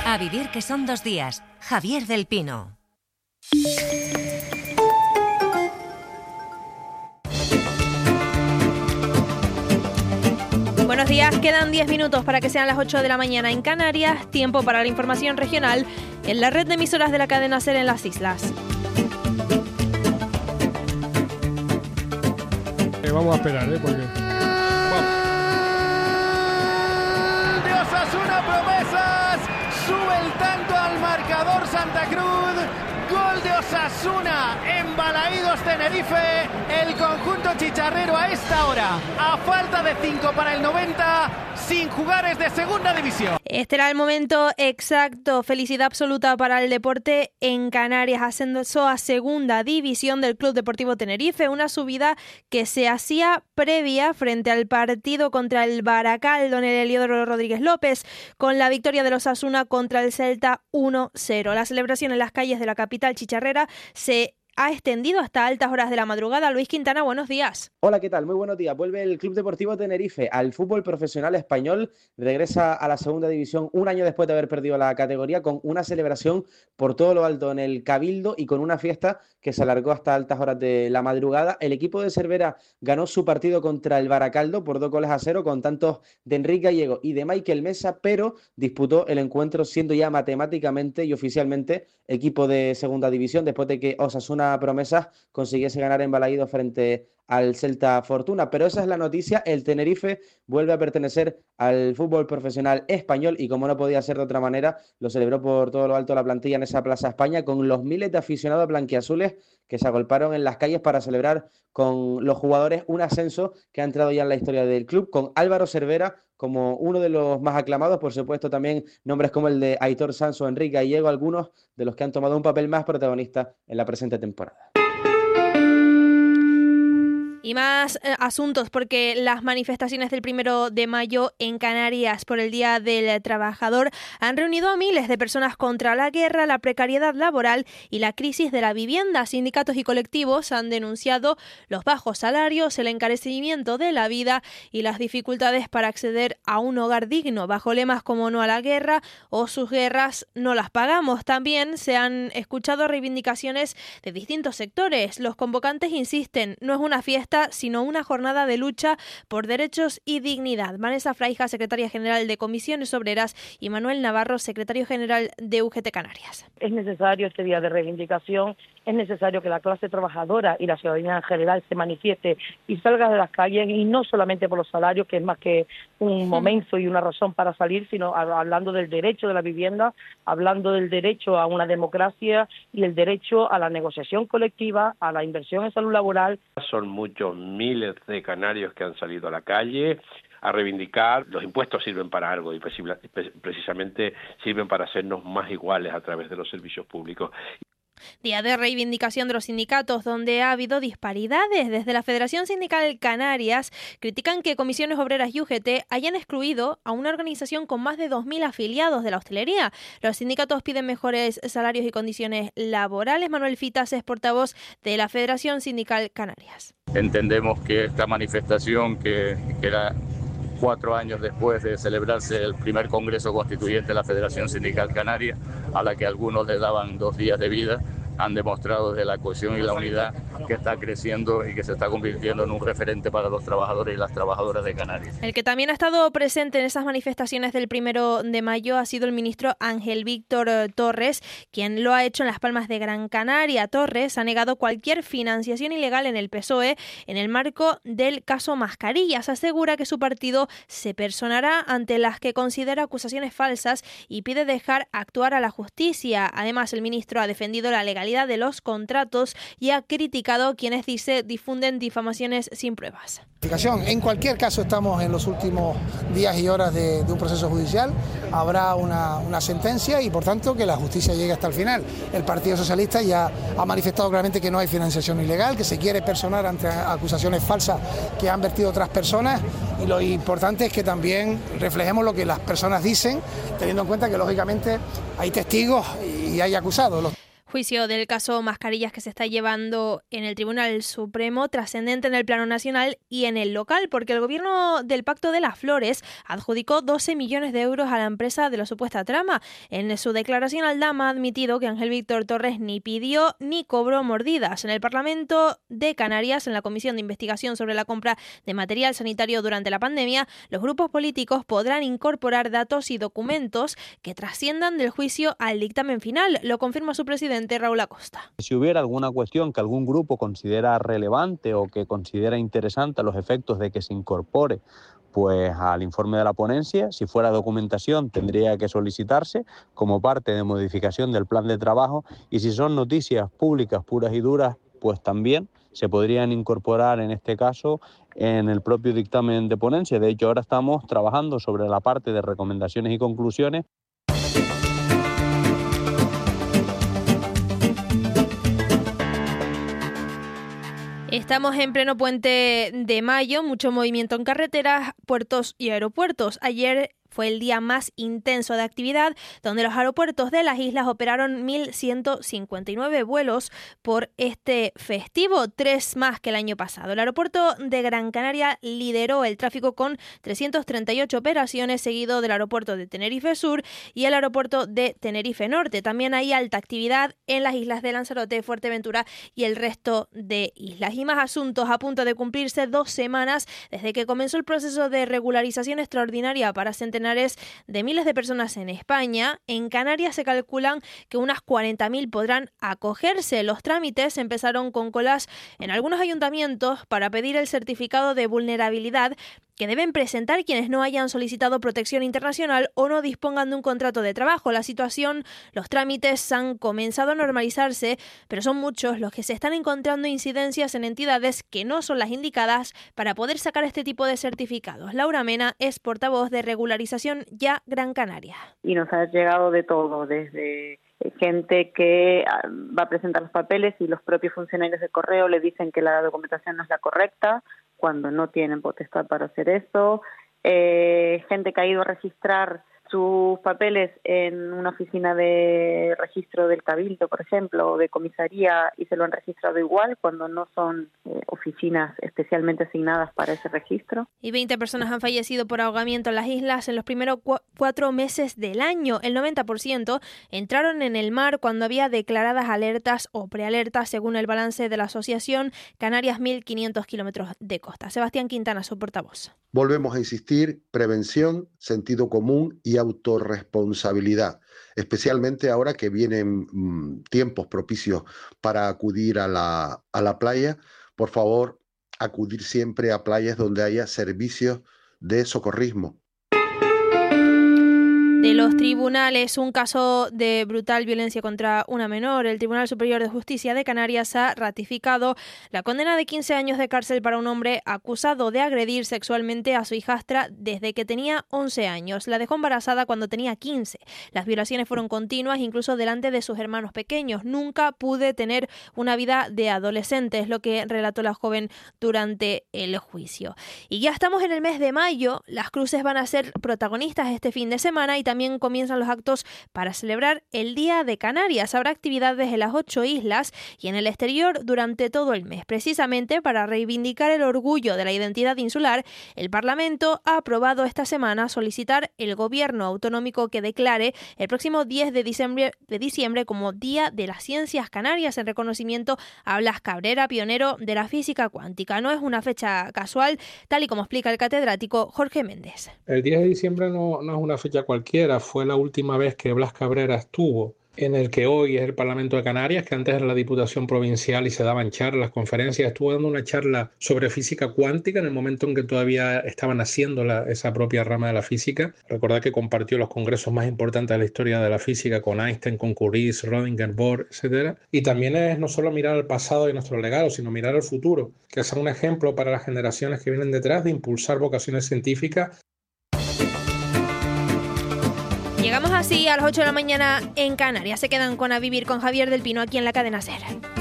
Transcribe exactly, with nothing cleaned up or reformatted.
A vivir que son dos días. Javier del Pino. Buenos días, quedan diez minutos para que sean las ocho de la mañana en Canarias. Tiempo para la información regional en la red de emisoras de la cadena SER en las islas. Eh, vamos a esperar, ¿eh? Porque... Vamos. De Osasuna Promesas, sube el tanto al marcador Santa Cruz. Gol de Osasuna en Balaídos, Tenerife. El conjunto chicharrero a esta hora, a falta de cinco para el noventa, sin jugar, es de segunda división. Este era el momento exacto. Felicidad absoluta para el deporte en Canarias. Ascenso a segunda división del Club Deportivo Tenerife. Una subida que se hacía previa frente al partido contra el Baracaldo en el Heliodoro Rodríguez López, con la victoria de los Osasuna contra el Celta uno cero. La celebración en las calles de la capital chicharrera se ha extendido hasta altas horas de la madrugada. Luis Quintana, buenos días. Hola, ¿qué tal? Muy buenos días. Vuelve el Club Deportivo Tenerife al fútbol profesional español. Regresa a la segunda división un año después de haber perdido la categoría, con una celebración por todo lo alto en el Cabildo y con una fiesta que se alargó hasta altas horas de la madrugada. El equipo de Cervera ganó su partido contra el Baracaldo por dos goles a cero, con tantos de Enrique Gallego y de Michael Mesa, pero disputó el encuentro siendo ya matemáticamente y oficialmente equipo de segunda división, después de que Osasuna Promesas consiguiese ganar en Balaídos frente al Celta Fortuna. Pero esa es la noticia: el Tenerife vuelve a pertenecer al fútbol profesional español y, como no podía ser de otra manera, lo celebró por todo lo alto la plantilla en esa Plaza España, con los miles de aficionados blanquiazules que se agolparon en las calles para celebrar con los jugadores un ascenso que ha entrado ya en la historia del club, con Álvaro Cervera como uno de los más aclamados. Por supuesto, también nombres como el de Aitor Sanz o Enrique Gallego, algunos de los que han tomado un papel más protagonista en la presente temporada. Y más eh, asuntos, porque las manifestaciones del primero de mayo en Canarias por el Día del Trabajador han reunido a miles de personas contra la guerra, la precariedad laboral y la crisis de la vivienda. Sindicatos y colectivos han denunciado los bajos salarios, el encarecimiento de la vida y las dificultades para acceder a un hogar digno, bajo lemas como "no a la guerra" o "sus guerras no las pagamos". También se han escuchado reivindicaciones de distintos sectores. Los convocantes insisten, no es una fiesta, sino una jornada de lucha por derechos y dignidad. Vanessa Fraija, secretaria general de Comisiones Obreras, y Manuel Navarro, secretario general de U G T Canarias. Es necesario este día de reivindicación, es necesario que la clase trabajadora y la ciudadanía en general se manifieste y salga de las calles, y no solamente por los salarios, que es más que un momento y una razón para salir, sino hablando del derecho de la vivienda, hablando del derecho a una democracia y el derecho a la negociación colectiva, a la inversión en salud laboral. Son muchos miles de canarios que han salido a la calle a reivindicar. Los impuestos sirven para algo y precisamente sirven para hacernos más iguales a través de los servicios públicos. Día de reivindicación de los sindicatos, donde ha habido disparidades. Desde la Federación Sindical Canarias critican que Comisiones Obreras y U G T hayan excluido a una organización con más de dos mil afiliados de la hostelería. Los sindicatos piden mejores salarios y condiciones laborales. Manuel Fitas es portavoz de la Federación Sindical Canarias. Entendemos que esta manifestación, que, que era cuatro años después de celebrarse el primer Congreso Constituyente de la Federación Sindical Canaria, a la que algunos le daban dos días de vida, han demostrado desde la cohesión y la unidad que está creciendo y que se está convirtiendo en un referente para los trabajadores y las trabajadoras de Canarias. El que también ha estado presente en esas manifestaciones del primero de mayo ha sido el ministro Ángel Víctor Torres, quien lo ha hecho en Las Palmas de Gran Canaria. Torres ha negado cualquier financiación ilegal en el P S O E en el marco del caso Mascarillas. Asegura que su partido se personará ante las que considera acusaciones falsas y pide dejar actuar a la justicia. Además, el ministro ha defendido la legalidad de los contratos y ha criticado quienes, dice, difunden difamaciones sin pruebas. En cualquier caso, estamos en los últimos días y horas de, de un proceso judicial. Habrá una, una sentencia y, por tanto, que la justicia llegue hasta el final. El Partido Socialista ya ha manifestado claramente que no hay financiación ilegal, que se quiere personar ante acusaciones falsas que han vertido otras personas, y lo importante es que también reflejemos lo que las personas dicen, teniendo en cuenta que, lógicamente, hay testigos y hay acusados. Juicio del caso Mascarillas que se está llevando en el Tribunal Supremo, trascendente en el plano nacional y en el local, porque el gobierno del Pacto de las Flores adjudicó doce millones de euros a la empresa de la supuesta trama. En su declaración, Aldama ha admitido que Ángel Víctor Torres ni pidió ni cobró mordidas. En el Parlamento de Canarias, en la Comisión de Investigación sobre la compra de material sanitario durante la pandemia, los grupos políticos podrán incorporar datos y documentos que trasciendan del juicio al dictamen final. Lo confirma su presidente Raúl Acosta. Si hubiera alguna cuestión que algún grupo considera relevante o que considera interesante a los efectos de que se incorpore pues al informe de la ponencia, si fuera documentación tendría que solicitarse como parte de modificación del plan de trabajo, y si son noticias públicas puras y duras, pues también se podrían incorporar en este caso en el propio dictamen de ponencia. De hecho, ahora estamos trabajando sobre la parte de recomendaciones y conclusiones. Estamos en pleno puente de mayo, mucho movimiento en carreteras, puertos y aeropuertos. Ayer fue el día más intenso de actividad, donde los aeropuertos de las islas operaron mil ciento cincuenta y nueve vuelos por este festivo, tres más que el año pasado. El aeropuerto de Gran Canaria lideró el tráfico con trescientas treinta y ocho operaciones, seguido del aeropuerto de Tenerife Sur y el aeropuerto de Tenerife Norte. También hay alta actividad en las islas de Lanzarote, Fuerteventura y el resto de islas. Y más asuntos: a punto de cumplirse dos semanas desde que comenzó el proceso de regularización extraordinaria para centenares de miles de personas en España. En Canarias se calculan que unas cuarenta mil podrán acogerse. Los trámites empezaron con colas en algunos ayuntamientos para pedir el certificado de vulnerabilidad que deben presentar quienes no hayan solicitado protección internacional o no dispongan de un contrato de trabajo. La situación, los trámites han comenzado a normalizarse, pero son muchos los que se están encontrando incidencias en entidades que no son las indicadas para poder sacar este tipo de certificados. Laura Mena es portavoz de Regularización Ya Gran Canaria. Y nos ha llegado de todo, desde gente que va a presentar los papeles y los propios funcionarios de correo le dicen que la documentación no es la correcta, cuando no tienen potestad para hacer eso, eh, gente que ha ido a registrar sus papeles en una oficina de registro del Cabildo, por ejemplo, o de comisaría, y se lo han registrado igual cuando no son eh, oficinas especialmente asignadas para ese registro. Y veinte personas han fallecido por ahogamiento en las islas en los primeros cu- cuatro meses del año. El noventa por ciento entraron en el mar cuando había declaradas alertas o prealertas, según el balance de la asociación Canarias mil quinientos kilómetros de costa. Sebastián Quintana, su portavoz. Volvemos a insistir: prevención, sentido común y autorresponsabilidad, especialmente ahora que vienen mmm, tiempos propicios para acudir a la, a la playa. Por favor, acudir siempre a playas donde haya servicios de socorrismo. De los tribunales, un caso de brutal violencia contra una menor. El Tribunal Superior de Justicia de Canarias ha ratificado la condena de quince años de cárcel para un hombre acusado de agredir sexualmente a su hijastra desde que tenía once años. La dejó embarazada cuando tenía quince. Las violaciones fueron continuas, incluso delante de sus hermanos pequeños. Nunca pude tener una vida de adolescente, es lo que relató la joven durante el juicio. Y ya estamos en el mes de mayo. Las cruces van a ser protagonistas este fin de semana y también comienzan los actos para celebrar el Día de Canarias. Habrá actividades en las ocho islas y en el exterior durante todo el mes. Precisamente para reivindicar el orgullo de la identidad insular, el Parlamento ha aprobado esta semana solicitar el gobierno autonómico que declare el próximo diez de diciembre, de diciembre como Día de las Ciencias Canarias, en reconocimiento a Blas Cabrera, pionero de la física cuántica. No es una fecha casual, tal y como explica el catedrático Jorge Méndez. El diez de diciembre no, no es una fecha cualquiera. Fue la última vez que Blas Cabrera estuvo en el que hoy es el Parlamento de Canarias, que antes era la Diputación Provincial y se daban charlas, conferencias. Estuvo dando una charla sobre física cuántica en el momento en que todavía estaban haciendo la, esa propia rama de la física. Recordad que compartió los congresos más importantes de la historia de la física con Einstein, con Curie, Schrödinger, Bohr, etcétera. Y también es no solo mirar al pasado y nuestro legado, sino mirar al futuro, que sea un ejemplo para las generaciones que vienen detrás de impulsar vocaciones científicas. Llegamos así a las ocho de la mañana en Canarias. Se quedan con A Vivir con Javier del Pino aquí en la cadena SER.